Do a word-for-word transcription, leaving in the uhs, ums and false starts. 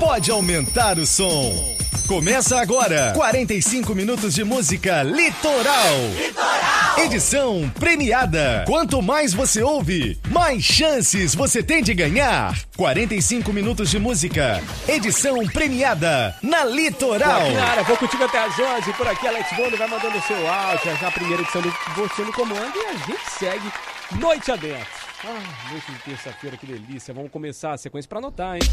pode aumentar o som. Começa agora, quarenta e cinco minutos de música Litoral. Litoral. Edição premiada. Quanto mais você ouve, mais chances você tem de ganhar. quarenta e cinco minutos de música, edição premiada na Litoral. Cara, vou contigo até às onze, por aqui Alex Bono vai mandando o seu áudio, já a primeira edição do Você no Comando e a gente segue noite adentro. Ah, noite de terça-feira, que delícia. Vamos começar a sequência pra anotar, hein?